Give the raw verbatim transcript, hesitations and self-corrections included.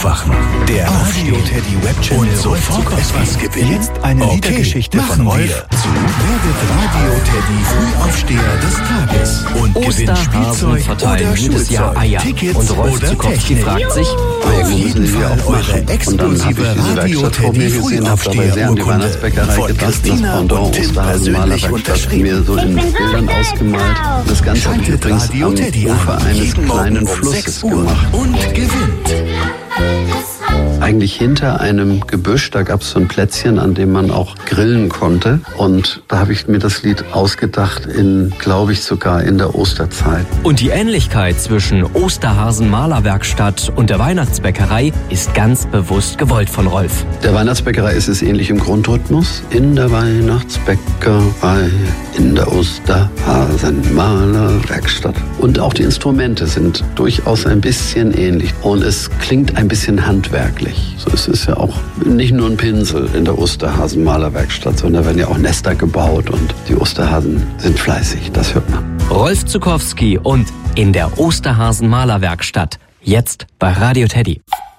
Aufwachen. Der Radio Teddy Webchannel und sofort etwas gewinnen. Jetzt eine okay, Liedergeschichte von Rolf zu Werdet Radio Teddy Frühaufsteher des Tages und gewinnt Spielzeug oder Schulzeug, Eier. Tickets und Rolf oder Zukowski Technik. fragt sich, auf jeden Fall eure exklusive Radio Teddy Frühaufsteher-Urkunde von Christina und Tim persönlich unterschrieben. so in Bildern ausgemalt. Das Ganze habe ich Schaltet übrigens Radio am Teddy Ufer an, eines jeden kleinen Morgen um Flusses sechs Uhr gemacht. und gewinnt. Eigentlich hinter einem Gebüsch, da gab es so ein Plätzchen, an dem man auch grillen konnte. Und da habe ich mir das Lied ausgedacht, in, glaube ich, sogar in der Osterzeit. Und die Ähnlichkeit zwischen Osterhasen Malerwerkstatt und der Weihnachtsbäckerei ist ganz bewusst gewollt von Rolf. Der Weihnachtsbäckerei ist es ähnlich im Grundrhythmus. In der Weihnachtsbäckerei, in der Osterhasen Malerwerkstatt. Und auch die Instrumente sind durchaus ein bisschen ähnlich. Und es klingt ein bisschen handwerklich. So, es ist ja auch nicht nur ein Pinsel in der Osterhasen Malerwerkstatt, sondern da werden ja auch Nester gebaut und die Osterhasen sind fleißig, das hört man. Rolf Zukowski und in der Osterhasen Malerwerkstatt. Jetzt bei Radio Teddy.